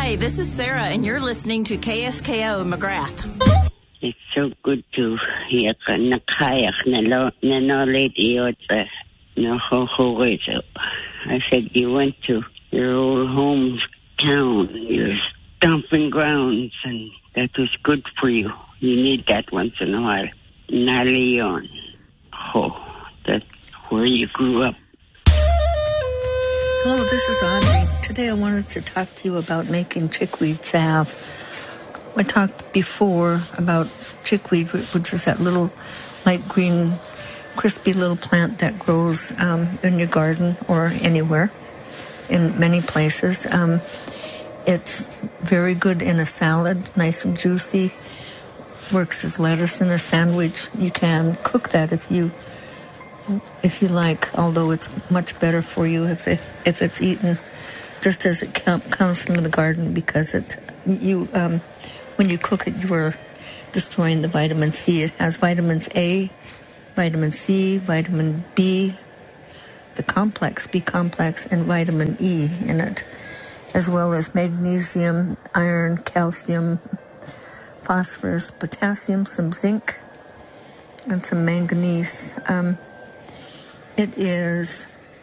Hi, this is Sarah, and you're listening to KSKO McGrath. It's so good to hear nakayak na knowledge no ho. I said you went to your old hometown, your stomping grounds, and that was good for you. You need that once in a while. Naleon. That's where you grew up. Hello, this is Audrey. Today I wanted to talk to you about making chickweed salve. I talked before about chickweed, which is that little light green, crispy little plant that grows in your garden or anywhere, in many places. It's very good in a salad, nice and juicy. Works as lettuce in a sandwich. You can cook that if you like, although it's much better for you if it's eaten just as it comes from the garden, because when you cook it, you are destroying the vitamin C. It has vitamins A, vitamin C, vitamin B, the complex, B complex, and vitamin E in it, as well as magnesium, iron, calcium, phosphorus, potassium, some zinc, and some manganese. It is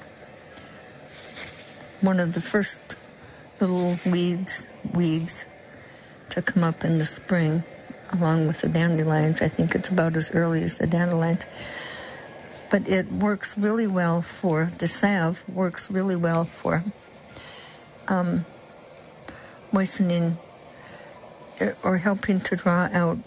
one of the first little weeds to come up in the spring, along with the dandelions. I think it's about as early as the dandelions. But it works really well for, the salve works really well for moistening or helping to draw out,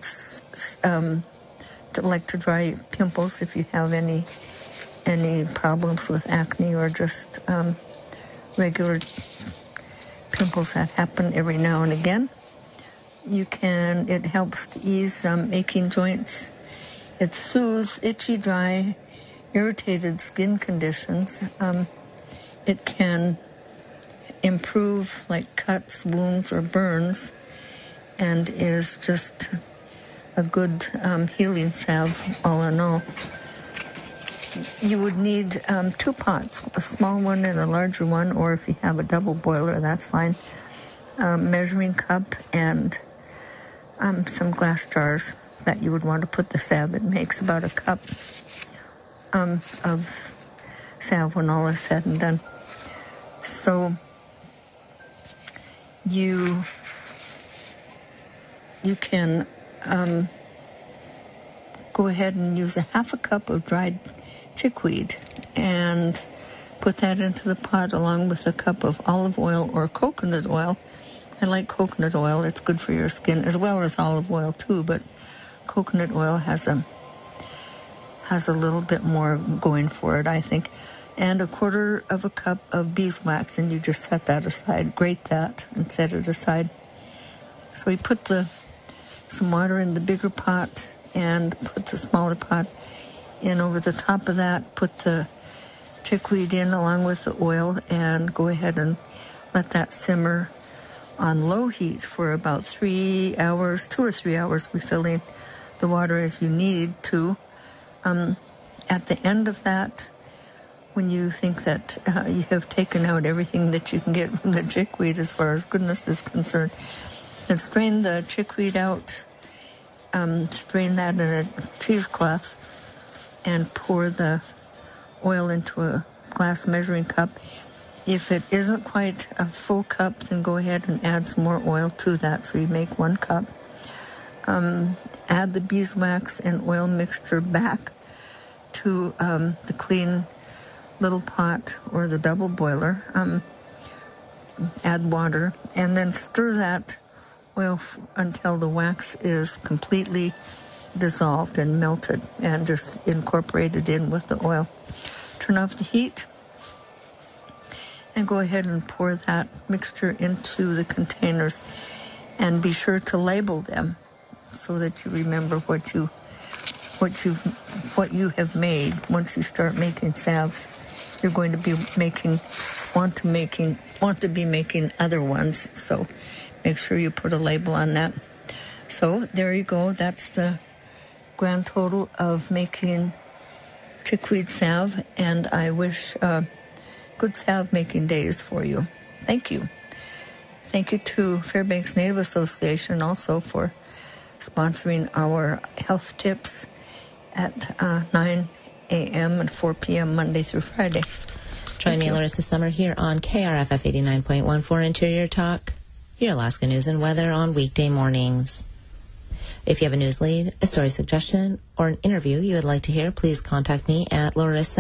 to dry pimples if you have any problems with acne or just regular pimples that happen every now and again. It helps to ease aching joints. It soothes itchy, dry, irritated skin conditions. It can improve like cuts, wounds, or burns, and is just a good healing salve all in all. You would need 2 pots, a small one and a larger one, or if you have a double boiler, that's fine. Measuring cup and some glass jars that you would want to put the salve. It makes about a cup of salve when all is said and done. So you can go ahead and use a half a cup of dried chickweed and put that into the pot along with a cup of olive oil or coconut oil. I like coconut oil. It's good for your skin, as well as olive oil too, but coconut oil has a little bit more going for it, I think. And a quarter of a cup of beeswax, and you just set that aside, grate that and set it aside. So you put some water in the bigger pot and put the smaller pot in over the top of that, put the chickweed in along with the oil, and go ahead and let that simmer on low heat for about 3 hours, 2 or 3 hours, refilling the water as you need to. At the end of that, when you think that you have taken out everything that you can get from the chickweed as far as goodness is concerned, then strain the chickweed out, strain that in a cheesecloth, and pour the oil into a glass measuring cup. If it isn't quite a full cup, then go ahead and add some more oil to that, so you make 1 cup. Add the beeswax and oil mixture back to the clean little pot or the double boiler. Add water, and then stir that oil until the wax is completely dissolved and melted and just incorporated in with the oil. Turn off the heat and go ahead and pour that mixture into the containers, and be sure to label them so that you remember what you have made. Once you start making salves, you're going to be want to be making other ones, so make sure you put a label on that. So there you go. That's the grand total of making chickweed salve, and I wish good salve making days for you. Thank you. Thank you to Fairbanks Native Association also for sponsoring our health tips at 9 a.m. and 4 p.m. Monday through Friday. Join me, Larissa Summer, here on KRFF 89.1 for Interior Talk, your Alaska news and weather on weekday mornings. If you have a news lead, a story suggestion, or an interview you would like to hear, please contact me at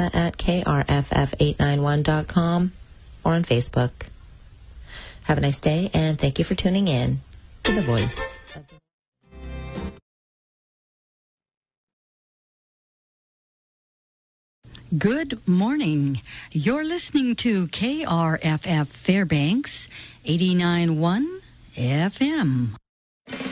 larissa@krff891.com or on Facebook. Have a nice day, and thank you for tuning in to The Voice. Good morning. You're listening to KRFF Fairbanks 89.1 FM.